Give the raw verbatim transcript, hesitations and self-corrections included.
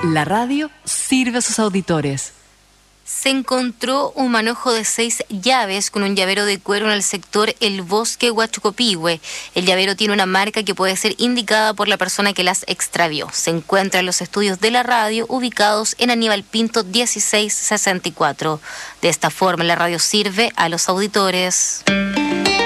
La radio sirve a sus auditores. Se encontró un manojo de seis llaves con un llavero de cuero en el sector El Bosque Huachucopihue. El llavero tiene una marca que puede ser indicada por la persona que las extravió. Se encuentra en los estudios de la radio ubicados en Aníbal Pinto dieciséis sesenta y cuatro. De esta forma, la radio sirve a los auditores.